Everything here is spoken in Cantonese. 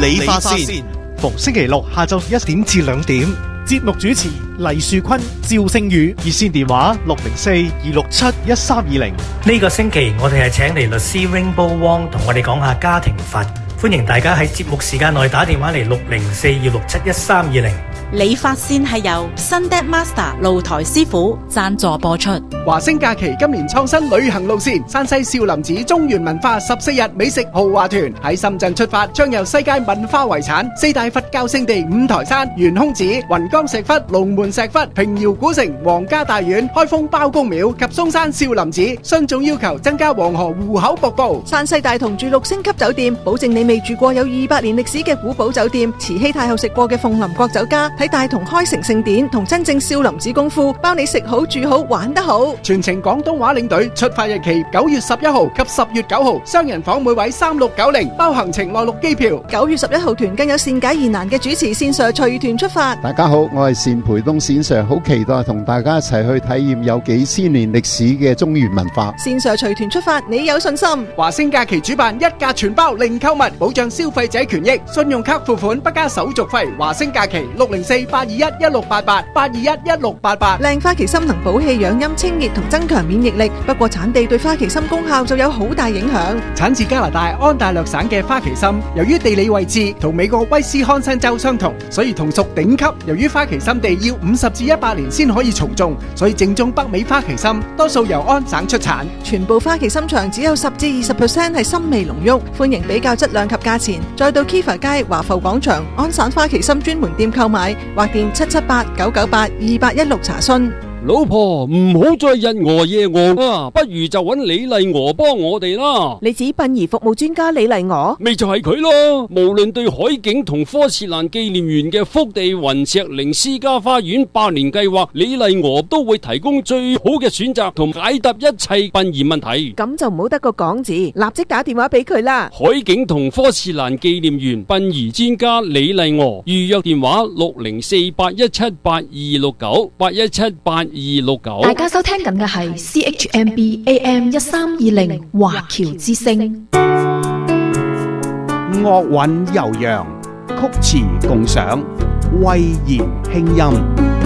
理髮線， 逢星期六下晝1點至2點。 節目主持黎樹坤、趙星宇， 熱線電話604-267-1320。 呢個星期我哋係請嚟律師 Rainbow Wong 同我哋講下家庭法，歡迎大家喺節目時間內打電話嚟604-267-1320。 理髮線係由 Sunday Master 露台師傅贊助播出。 華星假期今年創新旅行路線，山西少林寺中原文化14日美食豪華團喺深圳出發，將由世界文化遺產4大佛教聖地五台山、懸空寺、雲岡石窟、龍門石窟、平遙古城、皇家大院、開封包公廟及嵩山少林寺。信眾要求增加黃河戶口瀑布。 山西大同住6星級酒店，保證你未住過有200年歷史嘅古堡酒店，慈禧太后食過嘅鳳林國酒家，睇大同開城聖典同真正少林寺功夫，包你食好住好玩得好。 全程廣東話領隊，出發日期9月11號及10月9號，雙人房每位3690，包行程內陸機票。 9月11號團更有善解疑難嘅主持線Sir隨團出發。 大家好，我係單培東線Sir，好期待同大家一齊去體驗有幾千年歷史嘅中原文化。 線Sir隨團出發，你有信心？ 華星假期主辦一價全包零購物，保障消費者權益，信用卡付款不加手續費。華星假期604-821-1688，821-1688。 靚花旗參能補氣養陰清熱同增強免疫力，不過產地對花旗參功效就有好大影響。 產自加拿大安大略省嘅花旗參，由於地理位置同美國威斯康辛州相同，所以同屬頂級。由於花旗參地要50至100年先可以重種，所以正宗北美花旗參多數由安省出產。 全部花旗參場只有10至20% 係參味濃郁，歡迎比較質量及價錢，再到 Kiva 街華埠廣場安省花旗參專門店購買，或電778-998-2816查詢。 老婆，唔好再日鵝夜鵝啊，不如就揾李麗鵝幫我哋啦。 你指殯儀服務專家李麗鵝？ 咪就係佢咯。無論對海景同科士蘭紀念園嘅福地雲石靈私家花園100年計劃，李麗鵝都會提供最好嘅選擇同解答一切殯儀問題。 咁就唔好得個講字，立即打電話俾佢啦。 海景同科士蘭紀念園殯儀專家李麗鵝，預約電話604-817-8269 817-8269。 大家收聽緊嘅係 CHMB AM 1320華僑之聲。 樂韻悠揚，曲詞共賞，威嚴輕音。